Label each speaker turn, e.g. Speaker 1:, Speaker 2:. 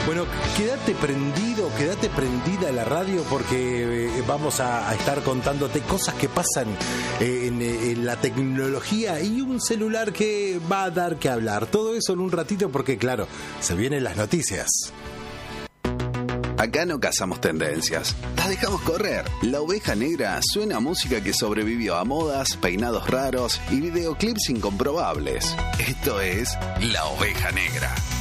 Speaker 1: Bueno, quédate prendida a la radio porque vamos a estar contándote cosas que pasan en la tecnología y un celular que va a dar que hablar. Todo eso en un ratito porque, claro, se vienen las noticias.
Speaker 2: Acá no cazamos tendencias, las dejamos correr. La Oveja Negra suena a música que sobrevivió a modas, peinados raros y videoclips incomprobables. Esto es La Oveja Negra.